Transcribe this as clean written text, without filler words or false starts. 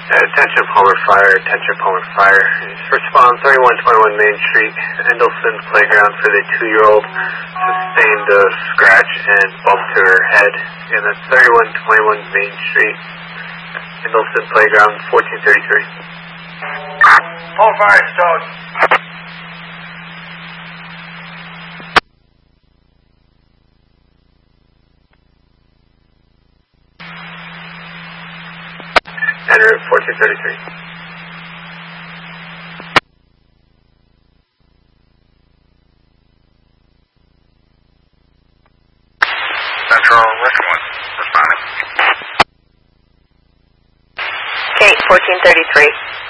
Attention Palmer Fire. Respond 3121 Main Street, Endelson Playground for the 2-year-old. Sustained a scratch and bump to her head. And that's 3121 Main Street, Endelson Playground, 1433. Palmer Fire, stowed. Enter 1433. Central, Richmond, responding. Kate, 1433.